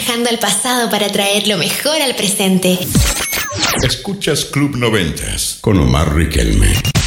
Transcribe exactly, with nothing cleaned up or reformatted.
viajando al pasado para traer lo mejor al presente. Escuchas Club noventas con Omar Riquelme.